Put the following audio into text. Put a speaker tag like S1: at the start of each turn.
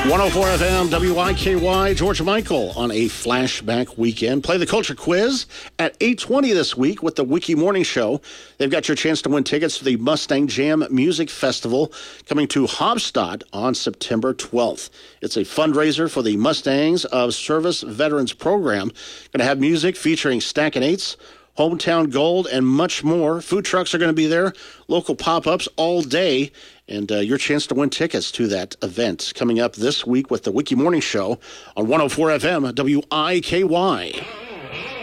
S1: 104 FM, WIKY, George Michael on a flashback weekend. Play the culture quiz at 8:20 this week with the Wiki Morning Show. They've got your chance to win tickets to the Mustang Jam Music Festival coming to Hofstadt on September 12th. It's a fundraiser for the Mustangs of Service Veterans Program. Going to have music featuring Stackin' Eights, Hometown Gold, and much more. Food trucks are going to be there, local pop-ups all day, and your chance to win tickets to that event coming up this week with the Wiki Morning Show on 104 FM WIKY.